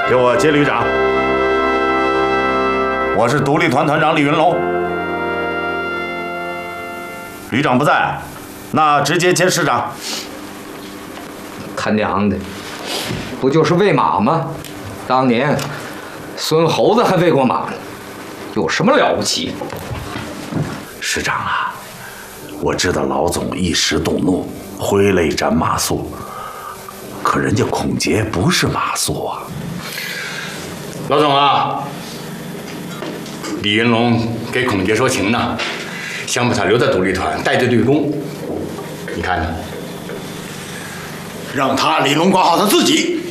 给我接旅长。我是独立团团长李云龙。旅长不在，那直接接师长。 他娘的，不就是喂马吗？当年孙猴子还喂过马呢，有什么了不起？ 师长啊，我知道老总一时动怒，挥泪斩马谡，可人家孔杰不是马谡啊。 老总啊，李云龙给孔杰说情呢，想把他留在独立团，带队对攻。你看呢？ 让他李龙管好他自己，